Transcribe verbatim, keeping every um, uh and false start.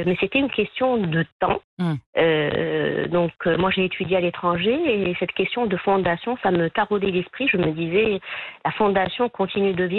mais c'était une question de temps. Mmh. Euh, donc, euh, moi, j'ai étudié à l'étranger et cette question de fondation, ça me taraudait l'esprit. Je me disais, la fondation continue de vivre.